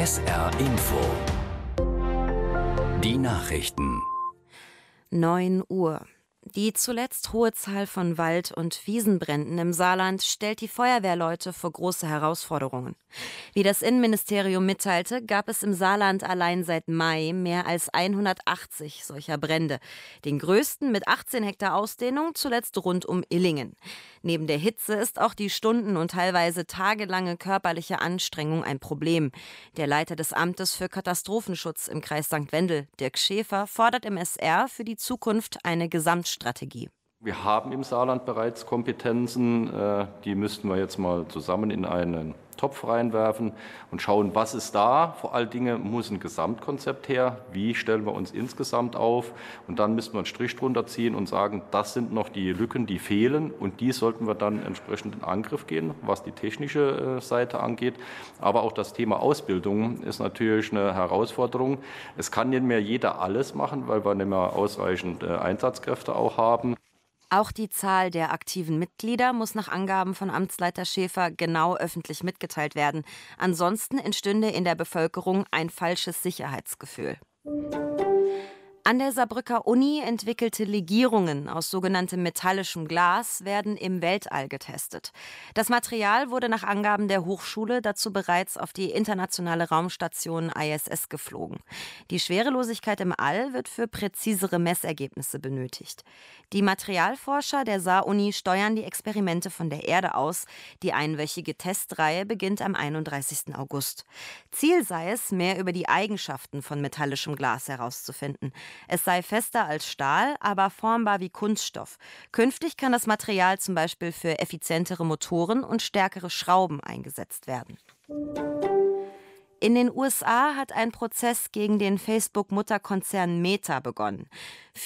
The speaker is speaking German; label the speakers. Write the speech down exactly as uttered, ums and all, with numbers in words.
Speaker 1: S R Info. Die Nachrichten.
Speaker 2: neun Uhr. Die zuletzt hohe Zahl von Wald- und Wiesenbränden im Saarland stellt die Feuerwehrleute vor große Herausforderungen. Wie das Innenministerium mitteilte, gab es im Saarland allein seit Mai mehr als hundertachtzig solcher Brände. Den größten mit achtzehn Hektar Ausdehnung, zuletzt rund um Illingen. Neben der Hitze ist auch die stunden- und teilweise tagelange körperliche Anstrengung ein Problem. Der Leiter des Amtes für Katastrophenschutz im Kreis Sankt Wendel, Dirk Schäfer, fordert im S R für die Zukunft eine Gesamtstrategie.
Speaker 3: Wir haben im Saarland bereits Kompetenzen, die müssten wir jetzt mal zusammen in einen Topf reinwerfen und schauen, was ist da. Vor allen Dingen muss ein Gesamtkonzept her, wie stellen wir uns insgesamt auf, und dann müssen wir einen Strich drunter ziehen und sagen, das sind noch die Lücken, die fehlen, und die sollten wir dann entsprechend in Angriff gehen, was die technische Seite angeht. Aber auch das Thema Ausbildung ist natürlich eine Herausforderung. Es kann nicht mehr jeder alles machen, weil wir nicht mehr ausreichend Einsatzkräfte auch haben.
Speaker 2: Auch die Zahl der aktiven Mitglieder muss nach Angaben von Amtsleiter Schäfer genau öffentlich mitgeteilt werden. Ansonsten entstünde in der Bevölkerung ein falsches Sicherheitsgefühl. An der Saarbrücker Uni entwickelte Legierungen aus sogenanntem metallischem Glas werden im Weltall getestet. Das Material wurde nach Angaben der Hochschule dazu bereits auf die internationale Raumstation I S S geflogen. Die Schwerelosigkeit im All wird für präzisere Messergebnisse benötigt. Die Materialforscher der Saar-Uni steuern die Experimente von der Erde aus. Die einwöchige Testreihe beginnt am einunddreißigsten August. Ziel sei es, mehr über die Eigenschaften von metallischem Glas herauszufinden. Es sei fester als Stahl, aber formbar wie Kunststoff. Künftig kann das Material zum Beispiel für effizientere Motoren und stärkere Schrauben eingesetzt werden. In den U S A hat ein Prozess gegen den Facebook-Mutterkonzern Meta begonnen.